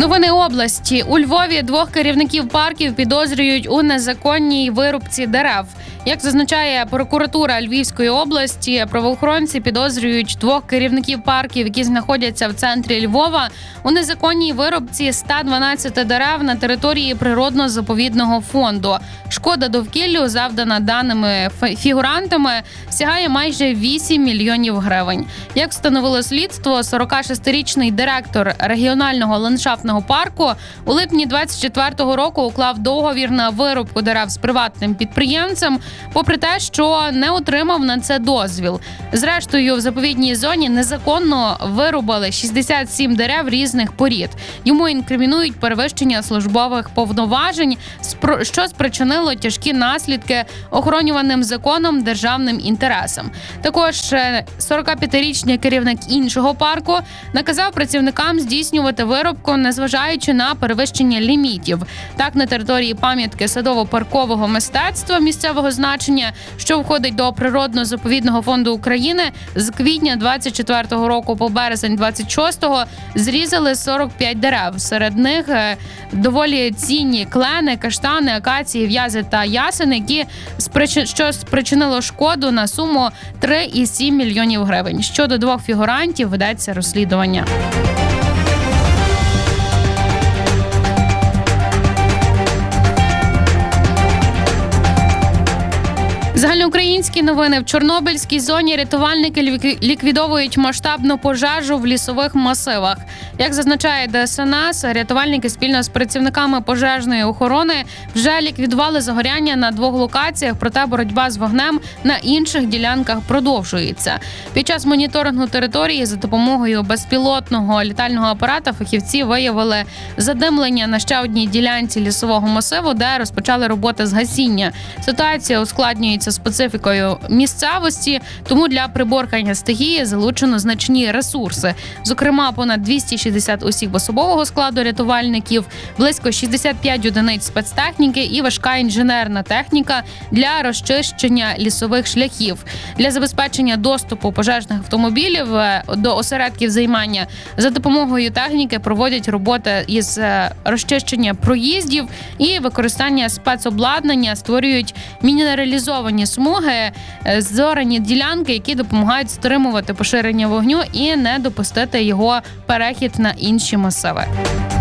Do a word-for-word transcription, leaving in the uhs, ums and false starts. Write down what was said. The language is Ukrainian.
Новини області. У Львові двох керівників парків підозрюють у незаконній вирубці дерев. Як зазначає прокуратура Львівської області, правоохоронці підозрюють двох керівників парків, які знаходяться в центрі Львова, у незаконній вирубці ста дванадцяти дерев на території природно-заповідного фонду. Шкода довкіллю, завдана даними фігурантами, сягає майже вісім мільйонів гривень. Як встановило слідство, сорокашестирічний директор регіонального ландшафтного парку у липні двадцять четвертого року уклав договір на вирубку дерев з приватним підприємцем, попри те, що не отримав на це дозвіл. Зрештою, в заповідній зоні незаконно вирубали шістдесят сім дерев різних порід. Йому інкримінують перевищення службових повноважень, що спричинило тяжкі наслідки охоронюваним законом державним інтересам. Також сорокап'ятирічний керівник іншого парку наказав працівникам здійснювати вирубку, незважаючи на перевищення лімітів. Так, на території пам'ятки садово-паркового мистецтва місцевого значення, що входить до Природно-заповідного фонду України, з квітня двадцять четвертого року по березень двадцять шостого зрізали сорок п'ять дерев. Серед них доволі цінні клени, каштани, акації, в'язи та ясени, які що спричинило шкоду на суму три цілих сім мільйонів гривень. Щодо двох фігурантів ведеться розслідування. Загальноукраїнські новини. В Чорнобильській зоні рятувальники ліквідовують масштабну пожежу в лісових масивах. Як зазначає Де Ес Ен Ес, рятувальники спільно з працівниками пожежної охорони вже ліквідували загоряння на двох локаціях, проте боротьба з вогнем на інших ділянках продовжується. Під час моніторингу території за допомогою безпілотного літального апарата фахівці виявили задимлення на ще одній ділянці лісового масиву, де розпочали роботи з гасіння. Ситуація ускладнюється специфікою місцевості, тому для приборкання стихії залучено значні ресурси. Зокрема, понад двісті шістдесят осіб особового складу рятувальників, близько шістдесят п'ять одиниць спецтехніки і важка інженерна техніка для розчищення лісових шляхів. Для забезпечення доступу пожежних автомобілів до осередків займання за допомогою техніки проводять роботи із розчищення проїздів і використання спецобладнання, створюють мінералізовані смуги, зорані ділянки, які допомагають стримувати поширення вогню і не допустити його перехід на інші масиви.